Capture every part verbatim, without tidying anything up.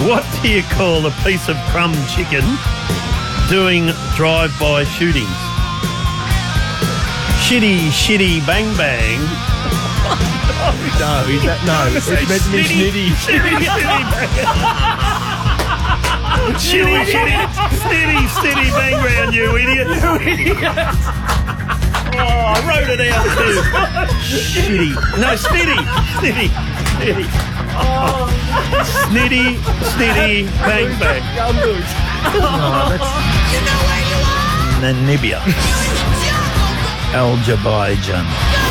What do you call a piece of crumb chicken doing drive-by shootings? Shitty, shitty, bang, bang. No, is that, no. It's meant to be snitty. Shitty, shitty, shitty, snitty, snitty, bang, bang, you idiot. You idiot. Oh, I wrote it out too. Shitty. No, snitty. Snitty. Snitty. Oh. Snitty, snitty, bang, bang. Oh, that's... You know where you are? Namibia. Azerbaijan.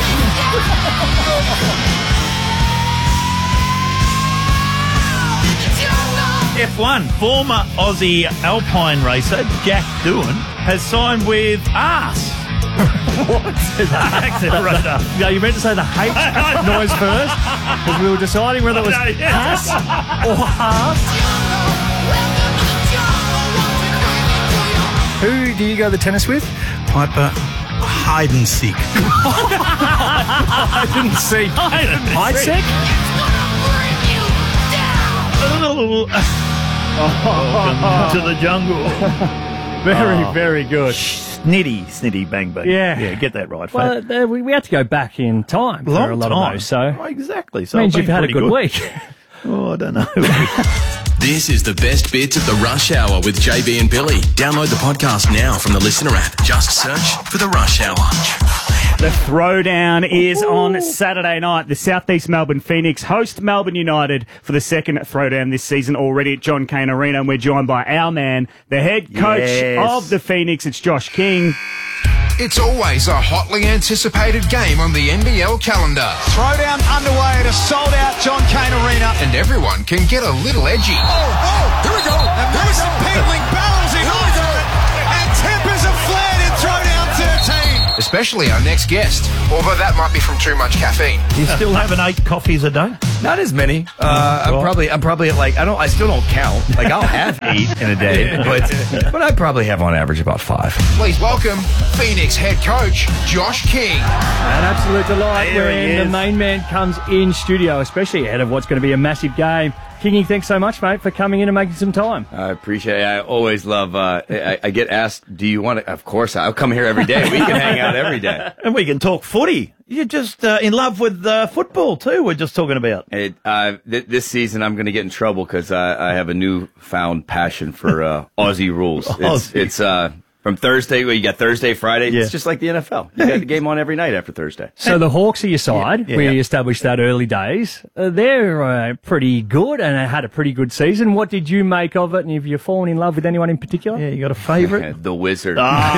F one, former Aussie Alpine racer Jack Doohan has signed with Arse. What? Accelerator. No, you meant to say the H noise first, because we were deciding whether it was No, yeah. Hass or Haas. Who do you go to the tennis with? Piper hide and seek. I didn't see. Hide sec? Welcome to the jungle. Very, Oh. very good. Snitty, snitty, bang, bang. Yeah. Yeah, get that right. Well, Fat. uh, we, we had to go back in time Long for a lot time. of those, so Oh, exactly. So means I've you've been had a pretty good, week. Oh, I don't know. This is the best bits of the Rush Hour with J B and Billy. Download the podcast now from the Listener app. Just search for the Rush Hour. The throwdown is on Saturday night. The Southeast Melbourne Phoenix host Melbourne United for the second throwdown this season already at John Cain Arena. And we're joined by our man, the head coach Yes. of the Phoenix. It's Josh King. It's always a hotly anticipated game on the N B L calendar. Throwdown underway at a sold-out John Cain Arena. And everyone can get a little edgy. Oh, oh, here we go. And Mason Peatling barrels in over it. And tempers have flared in Throwdown thirteen. Especially our next guest. Although that might be from too much caffeine. You still having eight coffees a day? Not as many. Uh, I'm probably, I'm probably at like, I don't, I still don't count. Like I'll have eight in a day, but, but I probably have on average about five. Please welcome Phoenix head coach Josh King. An absolute delight There he when the is. main man comes in studio, especially ahead of what's going to be a massive game. Kingy, thanks so much, mate, for coming in and making some time. I appreciate it. I always love, uh, I, I get asked, do you want to, of course, I'll come here every day. We can hang out every day. And we can talk footy. You're just uh, in love with uh, football too, we're just talking about. It, uh, th- this season I'm going to get in trouble because I, I have a newfound passion for uh, Aussie rules. It's, Aussie. it's uh, from Thursday, well, you got Thursday, Friday. Yeah. It's just like the N F L. You got the game on every night after Thursday. So the Hawks are your side. Yeah, We yeah. established that early days. Uh, they're uh, pretty good and had a pretty good season. What did you make of it? And have you fallen in love with anyone in particular? Yeah, you got a favourite? The Wizard.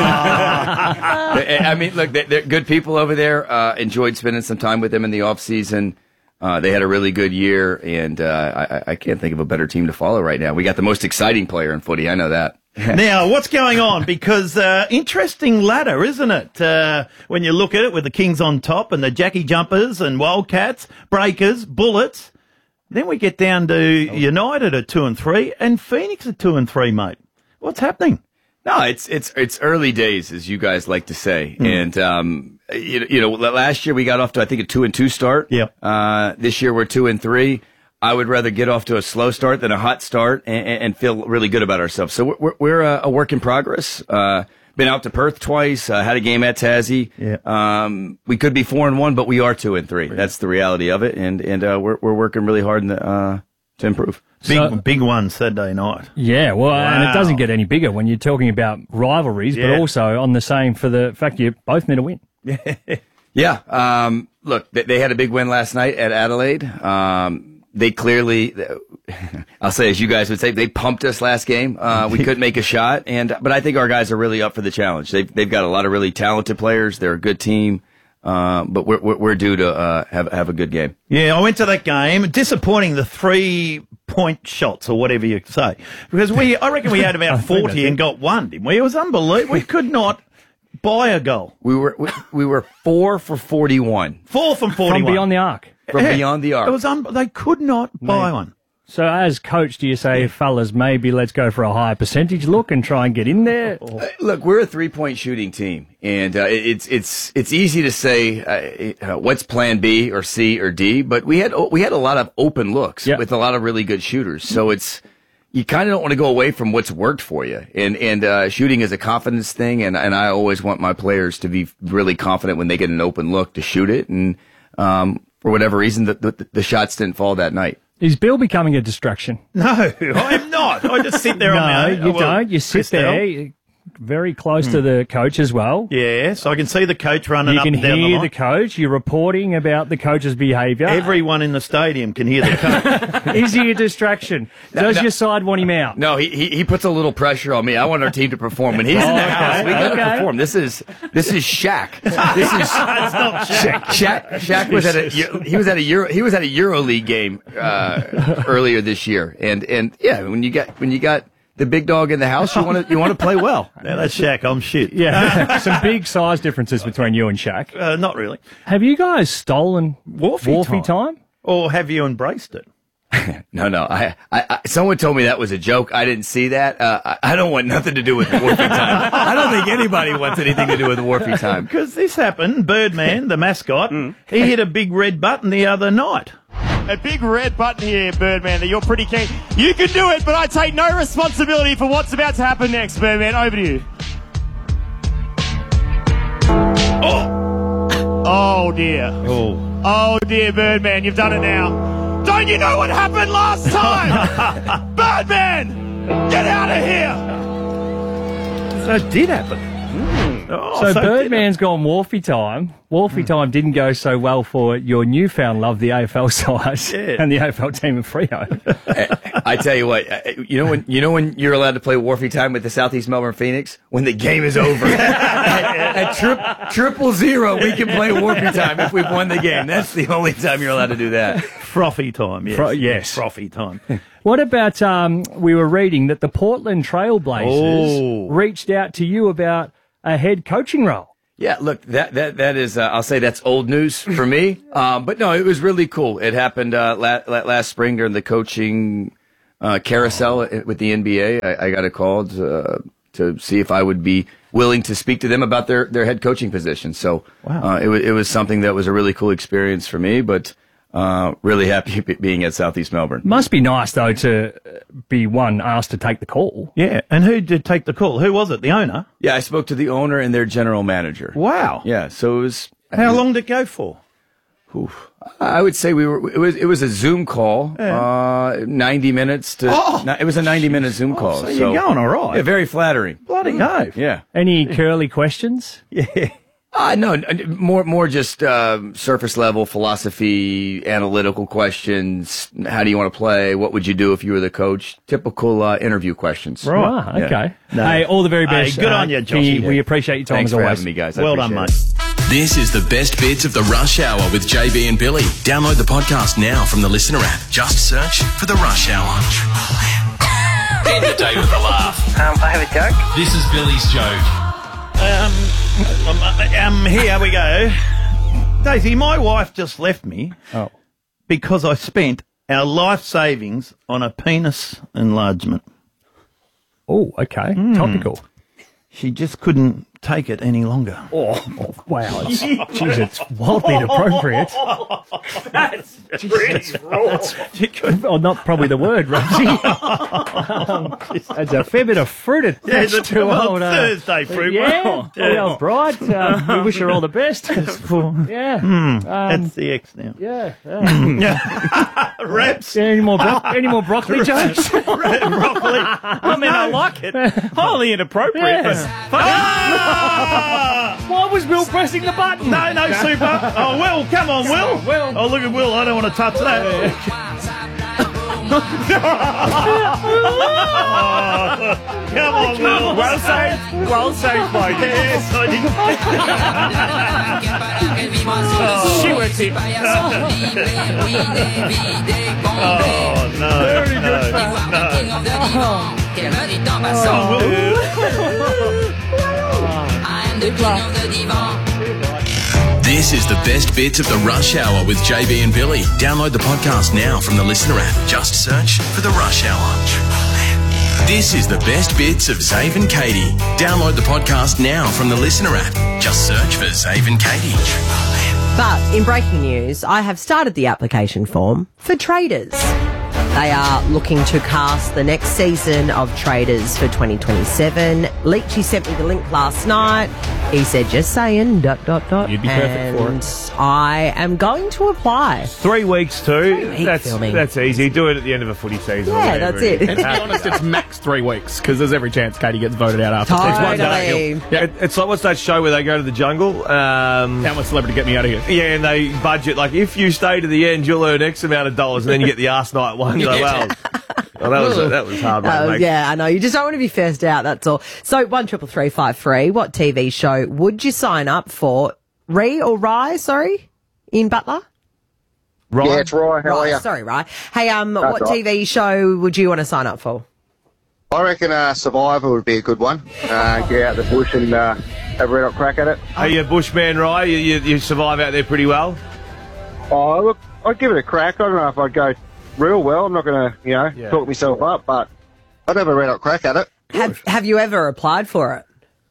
Ah. I mean, look, they're good people over there. Uh, enjoyed spending some time with them in the off season. Uh, they had a really good year, and uh, I, I can't think of a better team to follow right now. We got the most exciting player in footy. I know that. Now, what's going on? Because uh, interesting ladder, isn't it? Uh, when you look at it with the Kings on top and the Jackie Jumpers and Wildcats, Breakers, Bullets. Then we get down to United at two and three and Phoenix at two and three, mate. What's happening? No, it's it's it's early days, as you guys like to say, Mm. and um, you, you know, last year we got off to I think a two and two start. Yep. Uh, this year we're two and three. I would rather get off to a slow start than a hot start and, and feel really good about ourselves. So we're we're a, a work in progress. Uh, been out to Perth twice. Uh, had a game at Tassie. Yeah. Um, we could be four and one, but we are two and three. That's the reality of it, and and uh, we're we're working really hard in the, uh, to improve. Big, So- big one Saturday night. Yeah, well, and it Wow. doesn't get any bigger when you're talking about rivalries, Yeah. but also on the same for the fact you both need a win. Yeah. Um, look, they, they had a big win last night at Adelaide. Um, they clearly, I'll say, as you guys would say, they pumped us last game. Uh, we couldn't make a shot, and but I think our guys are really up for the challenge. They've they've got a lot of really talented players. They're a good team, uh, but we're we're, we're due to uh, have have a good game. Yeah, I went to that game. Disappointing, the three point shots or whatever you say, because we, I reckon we had about forty and got one, didn't we? It was unbelievable. We could not buy a goal. We were we, we were four for forty-one Four from forty-one. From beyond the arc. from Yeah, beyond the arc. It was un- they could not buy one. So as coach, do you say, fellas, maybe let's go for a higher percentage look and try and get in there? Uh, Look, we're a three-point shooting team, and uh, it- it's it's it's easy to say uh, uh, what's Plan B or C or D, but we had we had a lot of open looks Yeah. with a lot of really good shooters. So it's you kind of don't want to go away from what's worked for you. And, and, uh, shooting is a confidence thing. And, and I always want my players to be really confident when they get an open look to shoot it. And, um, for whatever reason, the, the, the shots didn't fall that night. Is Bill becoming a distraction? No, I'm not. I just sit there no, on my own. you Well, don't. You sit Christelle. there very close to the coach as well. Yes, I can see the coach running You up can and down the hear line. the coach. You're reporting about the coach's behaviour. Everyone in the stadium can hear the coach. Is he a distraction? Does no. your side want him out? No, he, he he puts a little pressure on me. I want our team to perform. When he's in the Okay, house, we got to okay. perform. This is this is Shaq. This is Shaq. Shaq. Shaq was at a he was at a Euro he was at a EuroLeague game uh, earlier this year, and and yeah, when you got when you got the big dog in the house, you want to you want to play well. Now that's Shaq. I'm shit. Yeah, some big size differences between you and Shaq. Uh, not really. Have you guys stolen Wharfie Wharfie time. time? Or have you embraced it? No, no. I, I, I someone told me that was a joke. I didn't see that. Uh, I, I don't want nothing to do with Wharfie time. I don't think anybody wants anything to do with Wharfie time. Because this happened. Birdman, the mascot, he hit a big red button the other night. A big red button here, Birdman, that you're pretty keen. You can do it, but I take no responsibility for what's about to happen next, Birdman. Over to you. Oh! Oh, dear. Oh. Oh, dear, Birdman, you've done it now. Don't you know what happened last time? Birdman, get out of here. So it did happen. Oh, So, so Birdman's gone Wharfie time. Wharfie time didn't go so well for your newfound love, the A F L side Yeah. and the A F L team of Freo. I tell you what, uh, you know when you know when you're allowed to play Wharfie time with the Southeast Melbourne Phoenix? When the game is over. at at tri- triple zero, we can play Wharfie time if we've won the game. That's the only time you're allowed to do that. Frothy time, yes. Fro- yes. Frothy time. What about, um, we were reading that the Portland Trailblazers Oh. reached out to you about a head coaching role. Yeah, look, that that that is, uh, I'll say that's old news for me. Um, but no, it was really cool. It happened uh, la- la- last spring during the coaching uh, carousel with the N B A. I, I got a call to, uh, to see if I would be willing to speak to them about their, their head coaching position. So uh, it was it was something that was a really cool experience for me. But uh, really happy be- being at Southeast Melbourne. Must be nice, though, to be one asked to take the call. Yeah, and who did take the call? Who was it? The owner? Yeah, I spoke to the owner and their general manager. Wow. Yeah, so it was. How long did it go for? Oof. I would say we were. It was. It was a Zoom call. Uh, ninety minutes to. Oh! It was a ninety-minute Zoom call. so you're going all right. Yeah, very flattering. Bloody oath. Yeah. Any curly questions? Yeah. Uh, no, n- more more just uh, surface level philosophy, analytical questions. How do you want to play? What would you do if you were the coach? Typical uh, interview questions. Right. Ah, okay. No. Hey, all the very Hey, best. good on you, Kingy. Joshy. We appreciate your time Thanks as for always. having me, guys. I Well done, appreciate mate. it. This is the best bits of the Rush Hour with J B and Billy. Download the podcast now from the Listener app. Just search for the Rush Hour. End the day with a laugh. Um, I have a joke. This is Billy's joke. Um, um, um, here we go. Daisy, my wife just left me Oh. because I spent our life savings on a penis enlargement. Oh, okay. Hmm. Topical. She just couldn't take it any longer. Oh, wow. It's, geez, it's wildly inappropriate. That's pretty raw. She couldn't. Oh, not probably the word, Rosie. um, there's a fair bit of fruit attached Yeah, the to well, old, uh, Thursday fruit. Yeah, Well, the old bride. Um, we wish her all the best. Yeah. Um, That's the X now. yeah. yeah. Reps. Any more, bro- any more broccoli jokes? Broccoli. I mean, I like it. Highly inappropriate. Yeah. But, ah! Why was Will pressing the button? No, no, super. Oh, Will, come on, Will. Will. Oh, look at Will. I don't want to touch that. Oh, come on, Will. Well saved. Well saved, Mike. Yes, I did. She works it. Oh, no. Very good. No. Oh, Will. This is the best bits of the Rush Hour with J B and Billy. Download the podcast now from the Listener app. Just search for the Rush Hour. This is the best bits of Zave and Katie. Download the podcast now from the Listener app. Just search for Zave and Katie. But in breaking news, I have started the application form for traders. They are looking to cast the next season of Traders for twenty twenty-seven. Leachy sent me the link last night. He said, just saying, dot, dot, dot. You'd be perfect for and it. I am going to apply. Three weeks too. weeks that's filming. that's easy. Do it at the end of a footy season. or Yeah, whatever that's it. is. And to be honest, it's max three weeks because there's every chance Katie gets voted out after. Totally. It's one day. Yeah, it- it's like what's that show where they go to the jungle? Um, How much celebrity get me out of here? yeah, and they budget like if you stay to the end, you'll earn X amount of dollars, and then you get the arse night one. You're like, well, well, that was that was hard. Oh, mate. yeah, I know. You just don't want to be first out, that's all. So, one triple three five three. What T V show would you sign up for? Ree or Rye, sorry, in Butler? Right. Yeah, it's Rye. How are Rye, you? sorry, Rye. Hey, um, That's what right. T V show would you want to sign up for? I reckon uh, Survivor would be a good one. Uh, get out the bush and uh, have a red hot crack at it. Are you a bushman, Rye? You, you, you survive out there pretty well. Oh, look, I'd give it a crack. I don't know if I'd go real well. I'm not going to, you know, Yeah. talk myself up, but I'd have a red hot crack at it. Have Have you ever applied for it?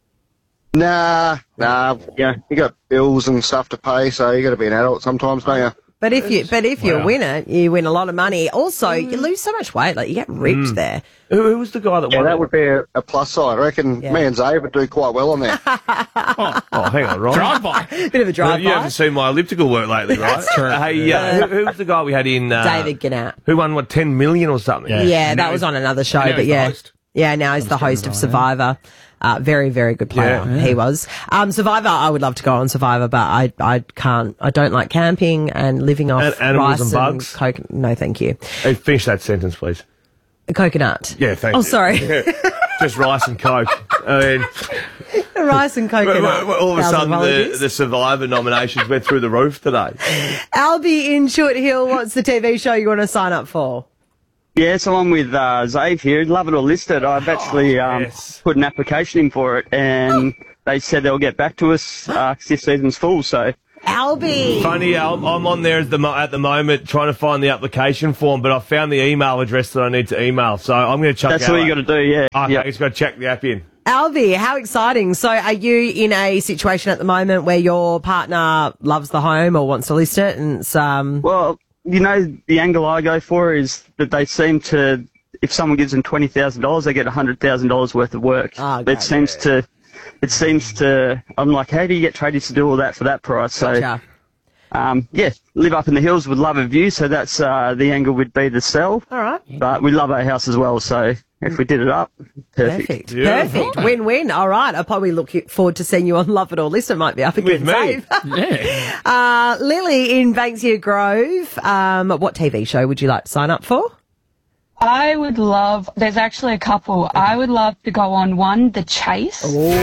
Nah, nah, you know, you got bills and stuff to pay, so you got to be an adult sometimes, don't you? But if you but if you Wow. win it, you win a lot of money. Also, you lose so much weight, like you get ripped there. Who, who was the guy that Yeah, won? that it? would be a, a plus side. I reckon Yeah. me and Zay would do quite well on there. Oh, hang on, Rye. Drive by. Bit of a drive You haven't seen my elliptical work lately, right? That's true. Hey, uh, who, who was the guy we had in? Uh, David Gannat. Who won what ten million or something? Yeah. Yeah, Now that was he's- on another show, now but he's the yeah. host. Yeah, now he's the host of Survivor. Uh, very, very good player. Yeah. He was. Um, Survivor, I would love to go on Survivor, but I, I can't. I don't like camping and living off And animals rice and bugs? coconut. No, thank you. Hey, finish that sentence, please. Coconut. Yeah, thank Oh, you. sorry. Just rice and coke. I mean, Rice and well, coconut. well, well, all of a Thousand sudden, the, apologies. the Survivor nominations went through the roof today. Albie in Short Hill, what's the T V show you want to sign up for? Yeah, so I'm with uh, Zave here. Love it or list it. I've actually um, yes. put an application in for it, and they said they'll get back to us uh 'cause this season's full. So Albie. Funny, I'm, I'm on there at the, mo- at the moment trying to find the application form, but I found the email address that I need to email, so I'm going to chuck that's out. all you got to do. Yeah. Okay, Yep. just got to check the app in. Albie, how exciting. So are you in a situation at the moment where your partner loves the home or wants to list it and it's, um, Well, you know, the angle I go for is that they seem to, if someone gives them twenty thousand dollars, they get one hundred thousand dollars worth of work. Oh, okay. It seems to, it seems to, I'm like, how do you get tradies to do all that for that price? So, gotcha. um, yeah, live up in the hills with love of view, so that's uh, the angle would be to sell. All right. But we love our house as well, so if we did it up, perfect. Perfect. Yeah. Perfect. Win-win. All right. I'll probably look forward to seeing you on Love It or List. It might be up With against me. Dave. Yeah. uh, Lily in Banksia Grove. Um, what T V show would you like to sign up for? I would love, there's actually a couple. I would love to go on one, The Chase.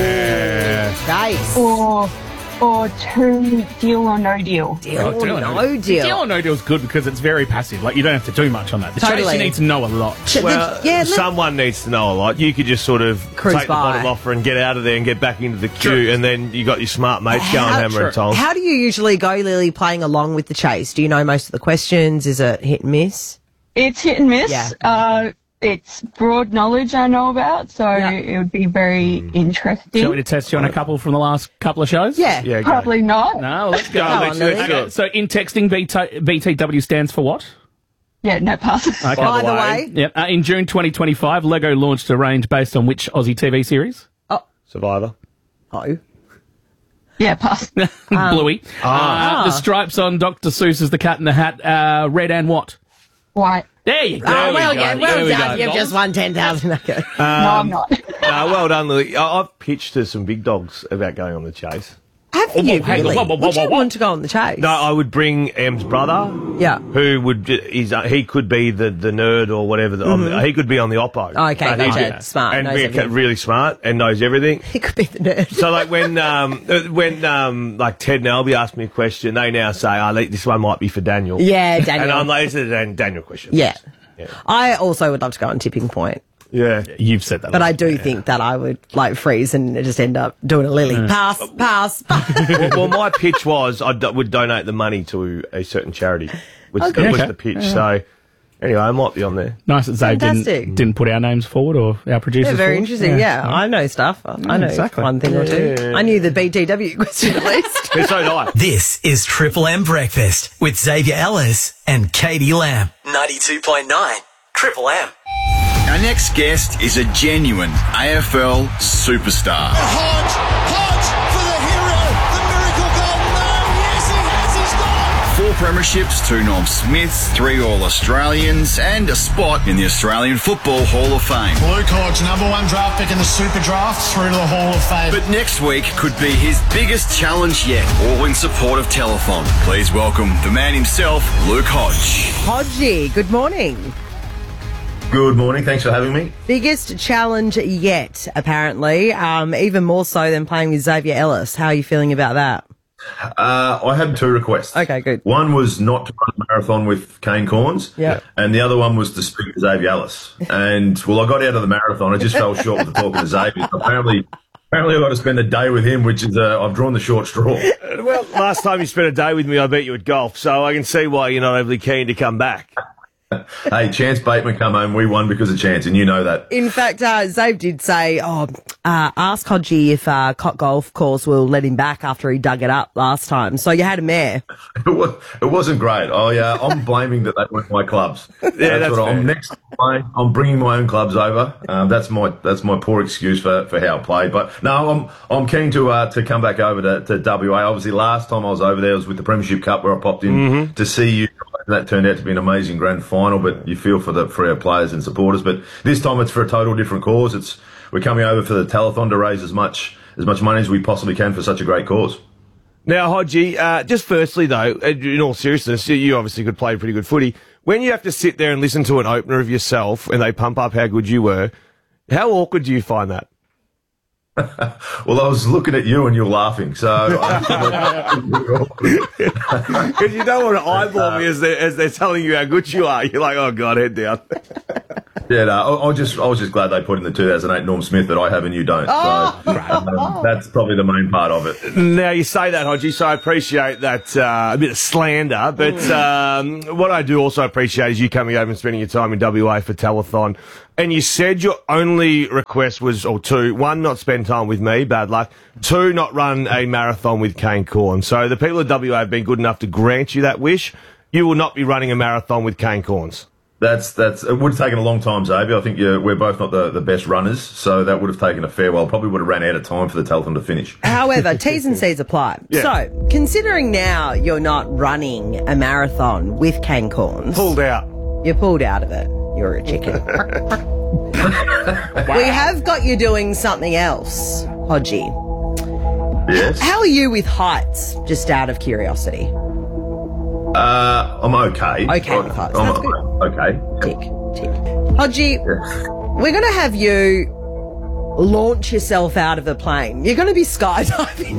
Chase. Or, or two, Deal or No Deal. Deal Oh, or deal or no deal. Deal or no deal is good because it's very passive. Like, you don't have to do much on that. The chase, Totally. you need to know a lot. Ch- the- Well, yeah, let- someone needs to know a lot. You could just sort of Cruise take the by. bottom offer and get out of there and get back into the queue, and then you got your smart mates going How- hammer and tongs. How do you usually go, Lily, playing along with the chase? Do you know most of the questions? Is it hit and miss? It's hit and miss. Yeah. Uh, it's broad knowledge I know about, so it would be very Do you interesting. want me to test you on a couple from the last couple of shows? Yeah. Yeah, go. Probably not. No, well, let's go. Go on, let's- Lily. let's go. Okay, so in texting, B T, B T W stands for what? Yeah, no pass. Okay. By the By the way. way, Yep. Uh, in June twenty twenty-five, Lego launched a range based on which Aussie T V series? Survivor. oh, Yeah, pass. Bluey. Ah. Uh, the stripes on Doctor Seuss's The Cat in the Hat, uh, red and what? White. There you go. oh well, we yeah, go. well There we done. go. You've just won ten thousand. Okay. no, I'm not. Uh, well done, Lily. I- I've pitched to some big dogs about going on the chase. Have Oh, you whoa, hang on, really? whoa, whoa, whoa, Would you whoa, whoa. want to go on the chase? No, I would bring Em's brother, Yeah. who would he's uh, he could be the, the nerd or whatever. The, on the- he could be on the oppo. Oh, okay, But he'd gotcha. be- Smart, and knows be everything. really smart and knows everything. He could be the nerd. So like when um uh, when um like Ted and Albie ask me a question, they now say, "Oh, this one might be for Daniel." Yeah, Daniel. And I'm like, "This is a Dan- Daniel question." Yeah. Yeah. I also would love to go on Tipping Point, Yeah. You've said that. but I do think that I would like freeze and just end up doing a Lily. Pass, pass, pass. well, well, my pitch was I do- would donate the money to a certain charity. Was, Okay. was Okay. the pitch. So anyway, I might be on there. Nice that Zave Fantastic. didn't, didn't put our names forward or our producers Yeah, very forward. interesting. Yeah, I know stuff. I know exactly. one thing or two. Yeah. I knew the B T W question at least. Yeah, so did I. This is Triple M Breakfast with Xavier Ellis and Katie Lamb. ninety-two point nine Triple M. Our next guest is a genuine A F L superstar. Hodge, Hodge for the hero, the miracle goal. No, yes, he has, he's got it. Four premierships, two Norm Smiths, three All-Australians, and a spot in the Australian Football Hall of Fame. Luke Hodge, number one draft pick in the Super Draft, through to the Hall of Fame. But next week could be his biggest challenge yet, all in support of Telethon. Please welcome the man himself, Luke Hodge. Hodgie, good morning. Good morning. Thanks for having me. Biggest challenge yet, apparently, um, even more so than playing with Xavier Ellis. How are you feeling about that? Uh, I had two requests. Okay, good. One was not to run a marathon with Kane Corns. Yeah. And the other one was to speak to Xavier Ellis. And, well, I got out of the marathon. I just fell short with the talking to Xavier. Apparently, apparently I got to spend a day with him, which is, uh, I've drawn the short straw. Well, last time you spent a day with me, I beat you at golf, so I can see why you're not overly keen to come back. Hey, Chance Bateman come home. We won because of Chance, and you know that. In fact, uh, Zabe did say, oh, uh, ask Hodgie if uh, Cot Golf Course will let him back after he dug it up last time. So you had him there. It, was, it wasn't great. I, uh, I'm blaming that they weren't my clubs. Yeah, that's, that's what I'm next. Play, I'm bringing my own clubs over. Um, that's my that's my poor excuse for, for how I played. But no, I'm I'm keen to uh, to come back over to, to W A. Obviously, last time I was over there was with the Premiership Cup where I popped in Mm-hmm. to see you. That turned out to be an amazing grand final, but you feel for the for our players and supporters. But this time it's for a total different cause. It's we're coming over for the telethon to raise as much as much money as we possibly can for such a great cause. Now, Hodgie, uh, just firstly, though, in all seriousness, you obviously could play pretty good footy. When you have to sit there and listen to an opener of yourself and they pump up how good you were, how awkward do you find that? Well, I was looking at you and you're laughing, so because you don't want to eyeball me as they're, as they're telling you how good you are. You're like, oh god, head down. Yeah, no, I, I just I was just glad they put in the two thousand eight Norm Smith that I have and you don't. Oh. So um, that's probably the main part of it. Now you say that, Hodgie, so I appreciate that uh, a bit of slander. But um, what I do also appreciate is you coming over and spending your time in W A for Telethon. And you said your only request was, or two, one, not spend time with me, bad luck. Two, not run a marathon with Kane Corn. So the people of W A have been good enough to grant you that wish. You will not be running a marathon with Kane Corns. That's that's. It would have taken a long time, Xavier. I think you're, we're both not the, the best runners, so that would have taken a fair while. Probably would have ran out of time for the telethon to finish. However, T's and C's apply. Yeah. So, considering now you're not running a marathon with Kane Corns. Pulled out. You're pulled out of it. You're a chicken. We have got you doing something else, Hodgie. Yes. How are you with heights, just out of curiosity? Uh, I'm okay. Okay with heights. I'm That's good. okay. Tick, tick. Hodgie, we're going to have you launch yourself out of a plane. You're going to be skydiving.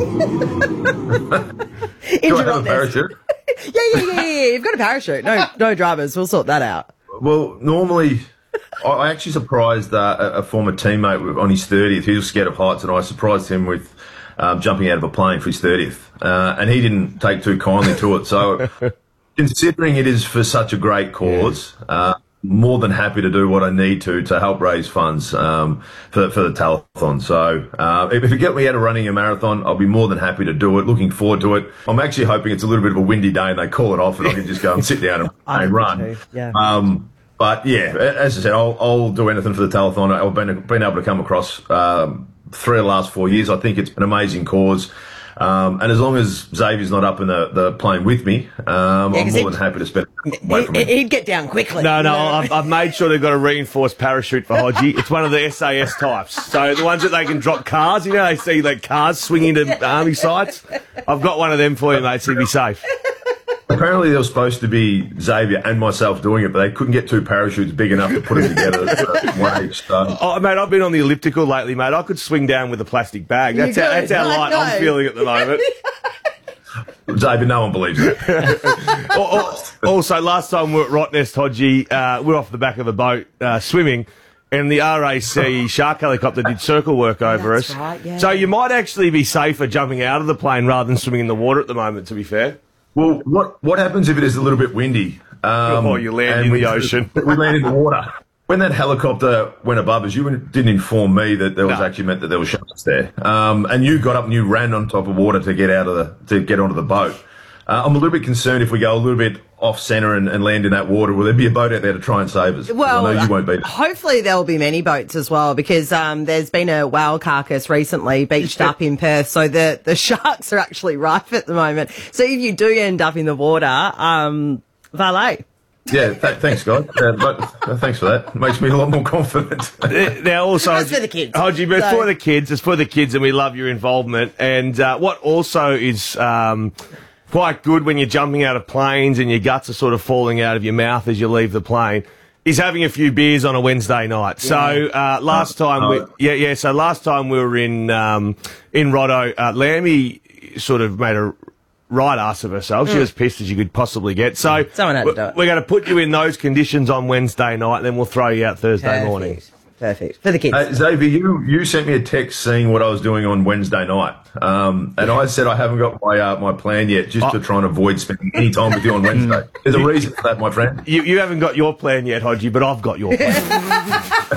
Do I have a parachute? yeah, yeah, yeah, yeah. You've got a parachute. No, no dramas. We'll sort that out. Well, normally, I I actually surprised uh, a, a former teammate on his thirtieth. He was scared of heights, and I surprised him with um, jumping out of a plane for his thirtieth. Uh, and he didn't take too kindly to it. So, considering it is for such a great cause, uh, more than happy to do what I need to to help raise funds um, for, for the telethon. So, uh, if, if you get me out of running a marathon, I'll be more than happy to do it. Looking forward to it. I'm actually hoping it's a little bit of a windy day and they call it off and I can just go and sit down and, and run. Yeah. Um, but yeah, as I said, I'll, I'll do anything for the telethon. I've been, been able to come across um, three of the last four years. I think it's an amazing cause. Um, and as long as Xavier's not up in the, the plane with me, um, Yeah, I'm 'cause more he- than happy to spend away from him. He'd get down quickly. No, no, I've, I've made sure they've got a reinforced parachute for Hodgie. It's one of the S A S types. So the ones that they can drop cars, you know, they see like cars swinging to army sites. I've got one of them for you, mate, so you'll be safe. Apparently there was supposed to be Xavier and myself doing it, but they couldn't get two parachutes big enough to put them together. uh, one each. So. Oh, mate, I've been on the elliptical lately, mate. I could swing down with a plastic bag. That's You how, could, that's how I light know. I'm feeling at the moment. Xavier, no one believes that. Al- al- also, last time we were at Rottnest, Hodgie, uh, we were off the back of a boat uh, swimming, and the R A C shark helicopter did circle work over That's us. right, yeah. So you might actually be safer jumping out of the plane rather than swimming in the water at the moment, to be fair. Well, what what happens if it is a little bit windy? Um, Oh, you land and in we- the ocean. We land in the water. When that helicopter went above us, you didn't inform me that there was No. actually meant that there were sharks there. Um, and you got up and you ran on top of water to get out of the to get onto the boat. Uh, I'm a little bit concerned if we go a little bit off centre and, and land in that water. Will there be a boat out there to try and save us? Well, I know you won't be. Hopefully there'll be many boats as well, because um, there's been a whale carcass recently beached up in Perth, so the, the sharks are actually rife at the moment. So if you do end up in the water, um, valet. Yeah, th- thanks, guys. Uh, but, uh, thanks for that. It makes me a lot more confident. Now, also, It's for the kids. Hodgie, but it's So- for the kids. It's for the kids, and we love your involvement. And uh, what also is um, quite good when you're jumping out of planes and your guts are sort of falling out of your mouth as you leave the plane is having a few beers on a Wednesday night. So uh, last time, we, yeah, yeah. So last time we were in um, in Roto, uh, Lammy sort of made a right ass of herself. She Mm. was pissed as you could possibly get. So Someone had to we're, do it. we're going to put you in those conditions on Wednesday night, and then we'll throw you out Thursday Perfect. morning. Perfect. For the kids. Uh, Xavier, you, you sent me a text seeing what I was doing on Wednesday night. Um, and I said I haven't got my uh, my plan yet, just to try and avoid spending any time with you on Wednesday. There's a reason for that, my friend. You, you haven't got your plan yet, Hodgie, but I've got your plan.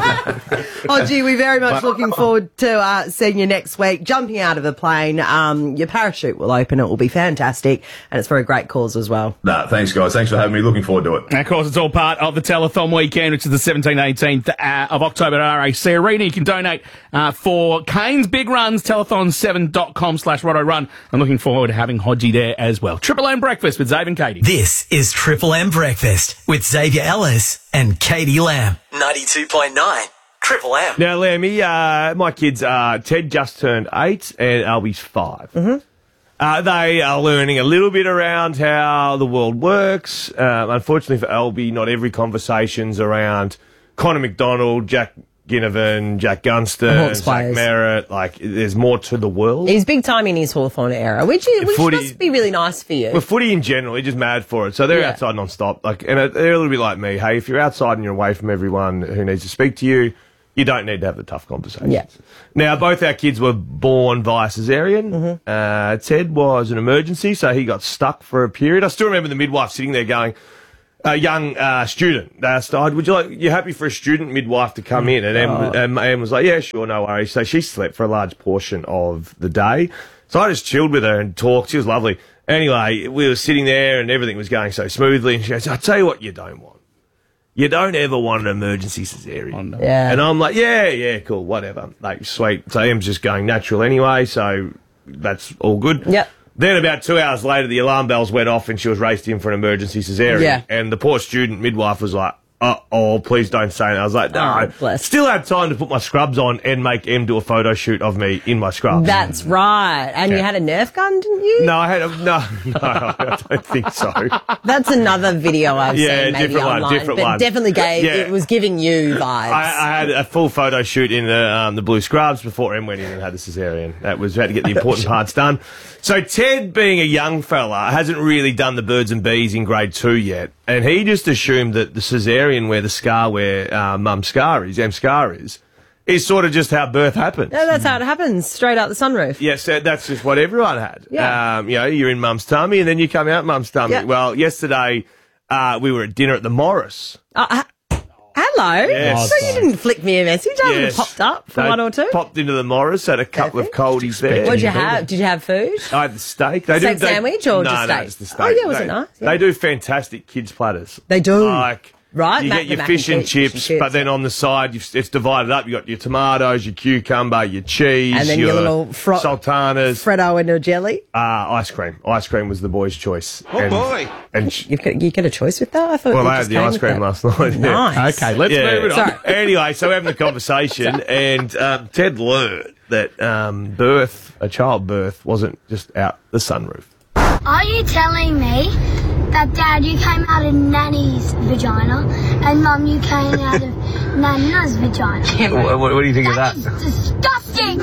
Oh, gee, we're very much looking forward to uh, seeing you next week. Jumping out of a plane, um, your parachute will open. It will be fantastic, and it's for a great cause as well. Nah, thanks, guys. Thanks for having me. Looking forward to it. And of course, it's all part of the Telethon weekend, which is the seventeenth, eighteenth uh, of October at R A C Arena. You can donate uh, for Kane's Big Runs, telethon seven dot com slash Roto Run. I'm looking forward to having Hodgie there as well. Triple M Breakfast with Xavier and Katie. This is Triple M Breakfast with Xavier Ellis and Katie Lamb. ninety-two point nine Triple M. Now, Lammy, uh, my kids, uh, Ted just turned eight and Albie's five. Mm-hmm. Uh, they are learning a little bit around how the world works. Uh, unfortunately for Albie, not every conversation's around Connor McDonald, Jack Ginnivan, Jack Gunston, Hawks Zach players. Merritt. Like, there's more to the world. He's big time in his Hawthorn era, which, is, which Footy- must be really nice for you. Well, footy in general, they're just mad for it. So they're Yeah. outside non-stop. Like, and they're a little bit like me. Hey, if you're outside and you're away from everyone who needs to speak to you, you don't need to have the tough conversations. Yeah. Now, both our kids were born via cesarean. Mm-hmm. Uh, Ted was an emergency, so he got stuck for a period. I still remember the midwife sitting there going, a young uh, student asked, oh, would you like, you happy for a student midwife to come in? And Em, Oh. Em, Em was like, yeah, sure, no worries. So she slept for a large portion of the day. So I just chilled with her and talked. She was lovely. Anyway, we were sitting there and everything was going so smoothly. And she goes, I'll tell you what you don't want. You don't ever want an emergency cesarean. Yeah. And I'm like, yeah, yeah, cool, whatever. Like, sweet. So Em's just going natural anyway, so that's all good. Yep. Then about two hours later, the alarm bells went off and she was raced in for an emergency cesarean. Yeah. And the poor student midwife was like, uh oh, please don't say it. I was like, no. Oh, bless. Still had time to put my scrubs on and make Em do a photo shoot of me in my scrubs. That's right. And you Yeah. had a Nerf gun, didn't you? No, I had a, no, no, I don't think so. That's another video I've Yeah, seen, maybe different one, online, different but one. definitely gave. Yeah. It was giving you vibes. I, I had a full photo shoot in the um, the blue scrubs before Em went in and had the cesarean. That was, we had to get the important parts done. So Ted, being a young fella, hasn't really done the birds and bees in grade two yet. And he just assumed that the cesarean where the scar where uh, mum's scar is, Em's scar is, is sort of just how birth happens. No, that's how it happens, straight out the sunroof. Yes, that- that's just what everyone had. Yeah. Um, you know, you're in mum's tummy and then you come out mum's tummy. Yeah. Well, yesterday uh, we were at dinner at the Morris. Uh, ha- hello. Yes. So you didn't flick me a message? I would have Yes. popped up for They one or two. Popped into the Morris, had a couple of coldies there. What'd you have? Did you have food? I had the steak. They Steak do, they, sandwich or no, just no, steak? just the steak. Oh, yeah, was they, it nice? Yeah. They do fantastic kids platters. They do. Like, Right, you mac- get the your mac fish and and cheese, chips, fish and chips, but then on the side, you've, it's divided up. You've got your tomatoes, your cucumber, your cheese, And then your, your little fro- sultanas. Freddo and a jelly. uh, ice cream. Ice cream was the boys' choice. Oh, and, boy. And sh- You get, you get a choice with that? I thought well, you I had just the came ice with cream that. last night. yeah. Nice. Okay, let's move it on. Sorry. Anyway, so we're having a conversation, and um, Ted learned that um, birth, a child birth, wasn't just out the sunroof. Are you telling me that, Dad, you came out of Nanny's vagina and Mum, you came out of Nana's vagina? What, what, what do you think of that? That is disgusting!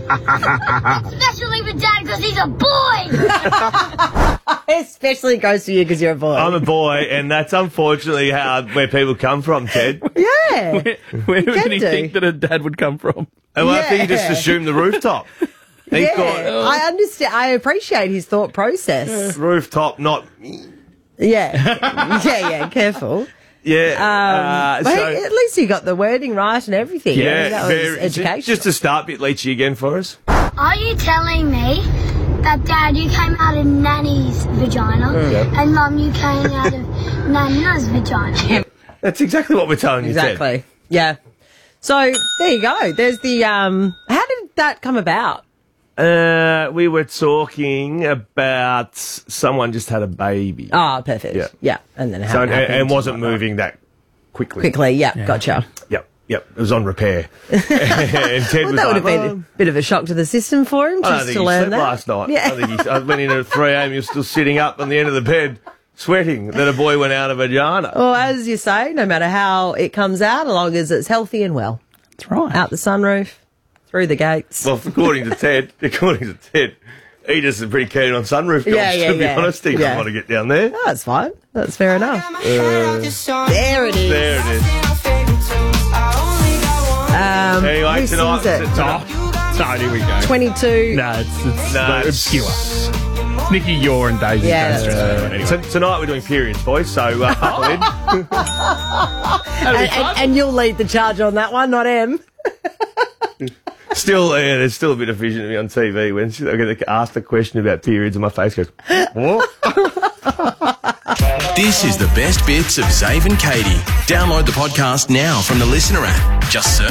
Especially with Dad because he's a boy! Especially goes to you because you're a boy. I'm a boy, and that's unfortunately how where people come from, Ted. Yeah. Where, where You did can he do. think that a dad would come from? And I think he just Yeah. assumed the rooftop. He yeah, thought I understand. I appreciate his thought process. rooftop, not Yeah, yeah, yeah. Careful. yeah. Um, uh, but so, hey, at least you got the wording right and everything. I mean, that was very- educational. Just to start, bit Leachy again for us. Are you telling me that Dad, you came out of Nanny's vagina, Mm. Yeah. and Mum, you came out of Nana's vagina. That's exactly what we're telling you, Ted. Exactly. Yeah. So there you go. There's the. Um, how did that come about? Uh, we were talking about someone just had a baby. Ah, perfect. Yeah. Yeah. And then how So, it and, happened. and wasn't moving that quickly. Quickly. Yeah. Gotcha. Yep. Yep. It was on repair. and Ted Well, was that would like, have been "Oh, a bit of a shock to the system for him I don't just think to he learn slept that. last night. Yeah. I think he, I went in at three a.m. He was still sitting up on the end of the bed, sweating that a boy went out of vagina. Well, as you say, no matter how it comes out, as long as it's healthy and well. That's right. Out the sunroof, through the gates. Well, according to Ted, according to Ted, he just is pretty keen on sunroof jobs, Yeah, yeah, to be yeah. honest. He Yeah. doesn't want to get down there. Oh, that's fine. That's fair enough. Uh, There it is. there it is. Um, Anyway, who tonight- sings it? tonight- So here we go. twenty-two. No, it's, it's No, no, it's- obscure. It's Nicky Yor and Daisy. Yeah, Jones. that's Uh, anyway. So, tonight we're doing periods, boys, so uh, buckle in. and, and, and you'll lead the charge on that one, not Em. Still, yeah, there's still a bit of vision of me on T V when she, I get asked a question about periods and my face goes, what? This is the best bits of Zave and Katie. Download the podcast now from the Listener app. Just search